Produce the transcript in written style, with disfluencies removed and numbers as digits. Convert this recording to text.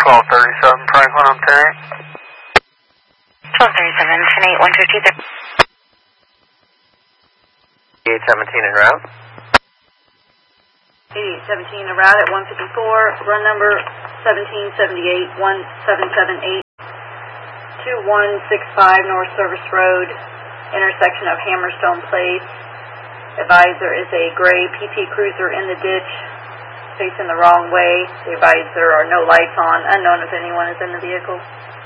1237 Franklin, I'm Terry. 1237, 10-8, 122. 8817 en route. 8817 en route at 154, run number 1778 1778 2165 North Service Road, intersection of Hammerstone Place. Advisor is a gray PT Cruiser in the ditch, facing the wrong way. The advisor are no lights on, unknown if anyone is in the vehicle.